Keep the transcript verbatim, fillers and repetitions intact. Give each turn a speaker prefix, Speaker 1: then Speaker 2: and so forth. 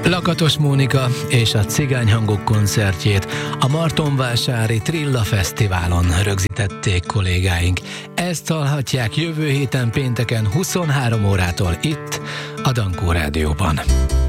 Speaker 1: Lakatos Mónika és a Cigányhangok koncertjét a Martonvásári Trilla Fesztiválon rögzítették kollégáink. Ezt hallhatják jövő héten pénteken huszonhárom órától itt, a Dankó Rádióban.